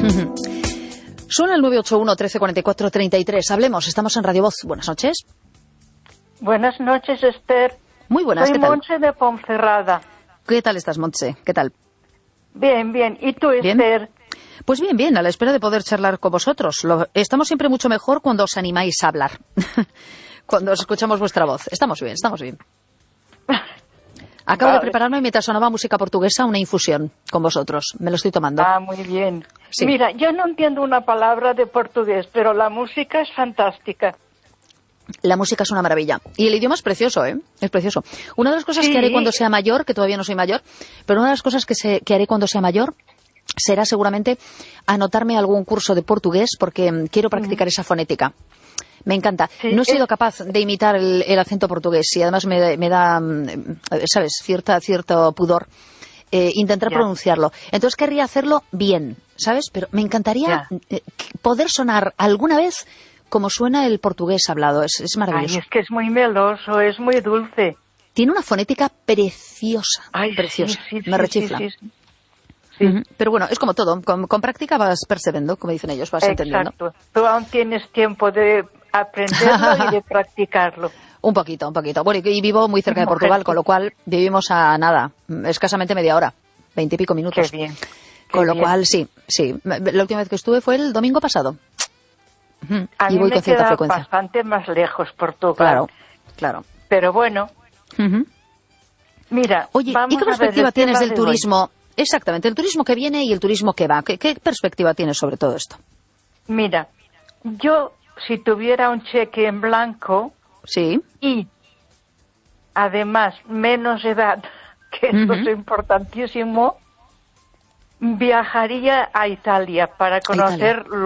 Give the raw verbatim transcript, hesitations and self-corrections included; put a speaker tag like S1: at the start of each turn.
S1: Suena el nueve ocho uno, trece cuarenta y cuatro, treinta y tres. Hablemos, estamos en Radio Voz. Buenas noches.
S2: Buenas noches, Esther.
S1: Muy buenas,
S2: Soy
S1: ¿qué tal?
S2: Montse de Ponferrada.
S1: ¿Qué tal estás, Montse? ¿Qué tal?
S2: Bien, bien. ¿Y tú,
S1: ¿Bien?
S2: Esther?
S1: Pues bien, bien, a la espera de poder charlar con vosotros. Lo, estamos siempre mucho mejor cuando os animáis a hablar. Cuando os escuchamos vuestra voz. Estamos bien, estamos bien. Acabo
S2: Vale.
S1: de prepararme mientras sonaba música portuguesa una infusión con vosotros. Me lo estoy tomando.
S2: Ah, muy bien.
S1: Sí.
S2: Mira, yo no entiendo una palabra de portugués, pero la música es fantástica.
S1: La música es una maravilla. Y el idioma es precioso, ¿eh? Es precioso. Una de las cosas
S2: Sí.
S1: que haré cuando sea mayor, que todavía no soy mayor, pero una de las cosas que, se, que haré cuando sea mayor será seguramente anotarme algún curso de portugués porque mm, quiero practicar esa fonética. Me encanta.
S2: Sí,
S1: no he sido
S2: es-
S1: capaz de imitar el, el acento portugués y además me, me da, mm, ¿sabes?, cierta, cierto pudor eh, intentar
S2: Ya.
S1: pronunciarlo. Entonces querría hacerlo bien, ¿sabes? Pero me encantaría
S2: Ya.
S1: eh, poder sonar alguna vez como suena el portugués hablado. Es, es maravilloso.
S2: Ay, es que es muy meloso, es muy dulce.
S1: Tiene una fonética preciosa.
S2: Ay,
S1: preciosa.
S2: sí, sí,
S1: me
S2: sí,
S1: rechifla.
S2: sí, sí, sí.
S1: Ujú. Pero bueno, es como todo. Con, con práctica vas perseverando, como dicen ellos, vas entendiendo.
S2: Exacto. Tú aún tienes tiempo de aprenderlo y de practicarlo.
S1: Un poquito, un poquito. Bueno, y y vivo muy cerca de
S2: Mujer,
S1: Portugal,
S2: sí.
S1: con lo cual vivimos a nada, escasamente media hora, veinte y pico minutos.
S2: Qué bien. Qué
S1: Con lo
S2: bien.
S1: cual, sí, sí. La última vez que estuve fue el domingo pasado. Ujú.
S2: A
S1: Y
S2: mí
S1: voy
S2: me
S1: con cierta
S2: queda
S1: frecuencia.
S2: bastante más lejos Portugal.
S1: Claro, claro.
S2: Pero bueno,
S1: Ujú.
S2: mira,
S1: Oye,
S2: vamos
S1: ¿y qué
S2: a ver
S1: perspectiva
S2: el
S1: tienes
S2: tema
S1: del
S2: de hoy.
S1: turismo? Exactamente, el turismo que viene y el turismo que va. ¿Qué, qué perspectiva tienes sobre todo esto?
S2: Mira, yo si tuviera un cheque en blanco
S1: Sí.
S2: y además menos edad, que esto
S1: Ujú.
S2: es importantísimo, viajaría a Italia para
S1: Italia.
S2: conocer